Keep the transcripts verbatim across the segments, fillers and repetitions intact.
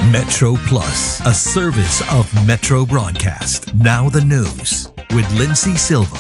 Metro Plus, a service of Metro Broadcast. Now the news with Lindsay Silva.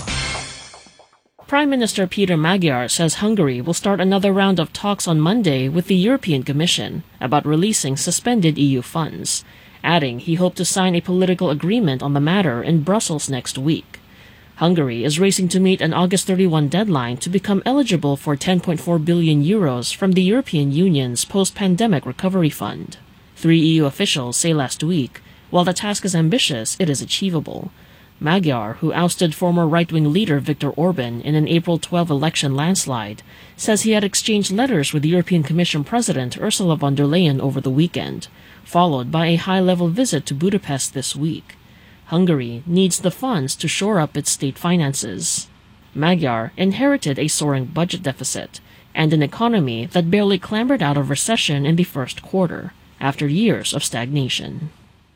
Prime Minister Peter Magyar says Hungary will start another round of talks on Monday with the European Commission about releasing suspended E U funds, adding he hoped to sign a political agreement on the matter in Brussels next week. Hungary is racing to meet an August thirty-first deadline to become eligible for ten point four billion euros from the European Union's post-pandemic recovery fund. Three E U officials say last week, while the task is ambitious, it is achievable. Magyar, who ousted former right-wing leader Viktor Orban in an April twelfth election landslide, says he had exchanged letters with European Commission President Ursula von der Leyen over the weekend, followed by a high-level visit to Budapest this week. Hungary needs the funds to shore up its state finances. Magyar inherited a soaring budget deficit and an economy that barely clambered out of recession in the first quarter, after years of stagnation.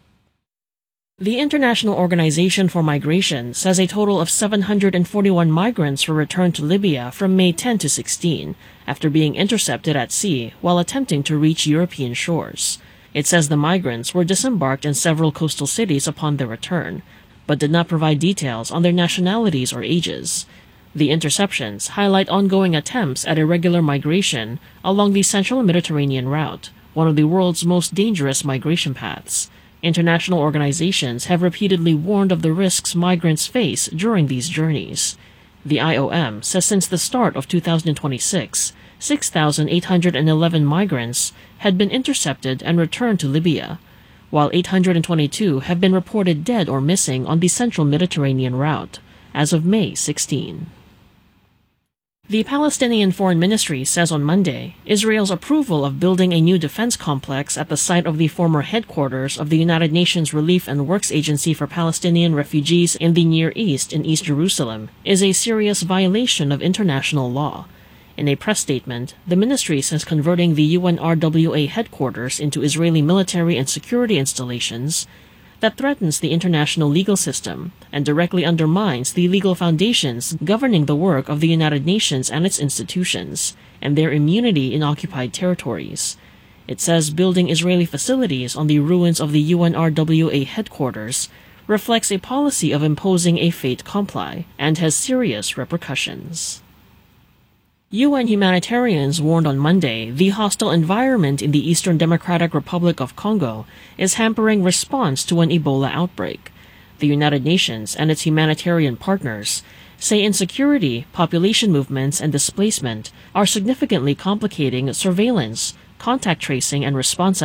The International Organization for Migration says a total of seven hundred forty-one migrants were returned to Libya from May tenth to sixteenth after being intercepted at sea while attempting to reach European shores. It says the migrants were disembarked in several coastal cities upon their return, but did not provide details on their nationalities or ages. The interceptions highlight ongoing attempts at irregular migration along the central Mediterranean route, one of the world's most dangerous migration paths. International organizations have repeatedly warned of the risks migrants face during these journeys. The I O M says since the start of two thousand twenty-six, six thousand eight hundred eleven migrants had been intercepted and returned to Libya, while eight hundred twenty-two have been reported dead or missing on the central Mediterranean route, as of May sixteenth. The Palestinian Foreign Ministry says on Monday Israel's approval of building a new defense complex at the site of the former headquarters of the United Nations Relief and Works Agency for Palestinian Refugees in the Near East in East Jerusalem is a serious violation of international law. In a press statement, the ministry says converting the U N R W A headquarters into Israeli military and security installations that threatens the international legal system and directly undermines the legal foundations governing the work of the United Nations and its institutions, and their immunity in occupied territories. It says building Israeli facilities on the ruins of the U N R W A headquarters reflects a policy of imposing a fait accompli and has serious repercussions. U N humanitarians warned on Monday the hostile environment in the Eastern Democratic Republic of Congo is hampering response to an Ebola outbreak. The United Nations and its humanitarian partners say insecurity, population movements, and displacement are significantly complicating surveillance, contact tracing, and response